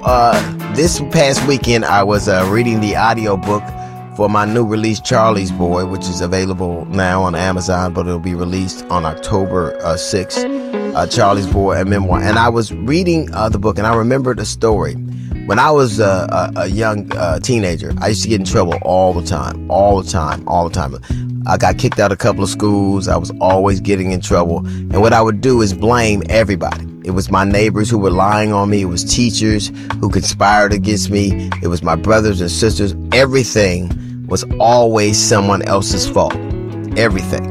this past weekend I was reading the audiobook for my new release, Charlie's Boy, which is available now on Amazon, but it'll be released on October 6th. Charlie's Boy, a memoir. And I was reading the book, and I remembered a story. When I was a young teenager, I used to get in trouble all the time. I got kicked out of a couple of schools. I was always getting in trouble. And what I would do is blame everybody. It was my neighbors who were lying on me. It was teachers who conspired against me. It was my brothers and sisters. Everything was always someone else's fault. Everything.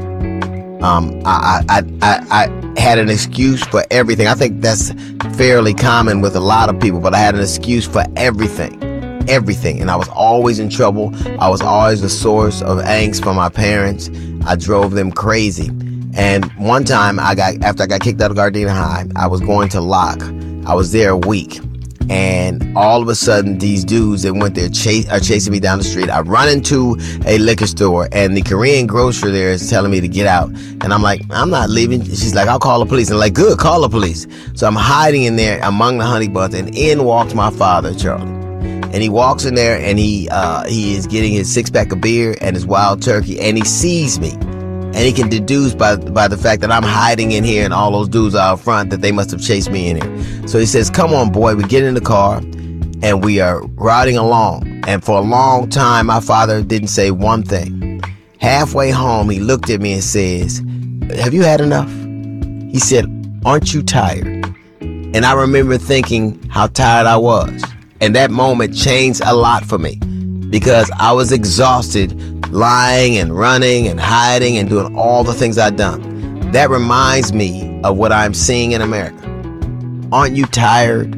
I had an excuse for everything. I think that's fairly common with a lot of people, but I had an excuse for everything. And I was always in trouble. I was always the source of angst for my parents. I drove them crazy. And one time after I got kicked out of Gardena High, I was going to Locke. I was there a week. And all of a sudden, these dudes that went there are chasing me down the street. I run into a liquor store, and the Korean grocer there is telling me to get out. And I'm like, I'm not leaving. She's like, I'll call the police. And I'm like, good, call the police. So I'm hiding in there among the honey buns, and in walks my father, Charlie. And he walks in there, and he is getting his 6-pack of beer and his wild turkey, and he sees me. And he can deduce by the fact that I'm hiding in here and all those dudes are out front that they must have chased me in here. So he says, come on, boy. We get in the car and we are riding along. And for a long time, my father didn't say one thing. Halfway home, he looked at me and says, have you had enough? He said, aren't you tired? And I remember thinking how tired I was. And that moment changed a lot for me because I was exhausted lying and running and hiding and doing all the things I'd done. That reminds me of what I'm seeing in America. Aren't you tired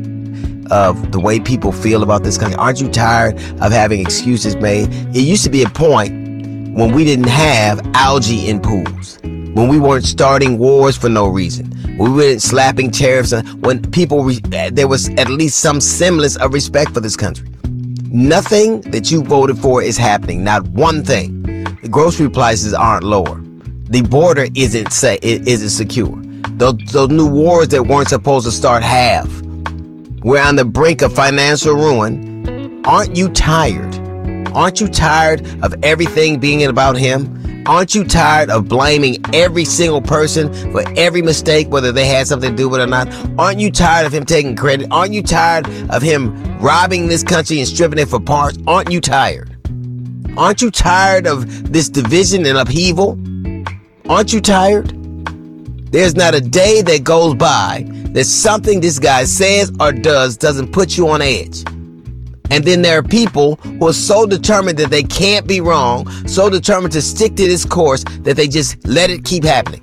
of the way people feel about this country? Aren't you tired of having excuses made? It used to be a point when we didn't have algae in pools, when we weren't starting wars for no reason, when we weren't slapping tariffs, when there was at least some semblance of respect for this country. Nothing that you voted for is happening. Not one thing. The grocery prices aren't lower. The border isn't secure. Those new wars that weren't supposed to start have. We're on the brink of financial ruin. Aren't you tired? Aren't you tired of everything being about him? Aren't you tired of blaming every single person for every mistake, whether they had something to do with it or not? Aren't you tired of him taking credit? Aren't you tired of him robbing this country and stripping it for parts? Aren't you tired? Aren't you tired of this division and upheaval? Aren't you tired? There's not a day that goes by that something this guy says or does doesn't put you on edge. And then there are people who are so determined that they can't be wrong, so determined to stick to this course that they just let it keep happening.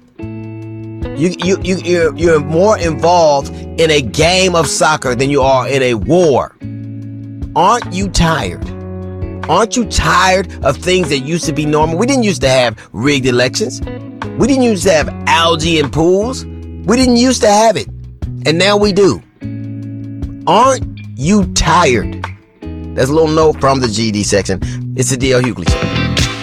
You're more involved in a game of soccer than you are in a war. Aren't you tired? Aren't you tired of things that used to be normal? We didn't used to have rigged elections. We didn't used to have algae in pools. We didn't used to have it. And now we do. Aren't you tired? That's a little note from the GD section. It's the D.L. Hughley Show.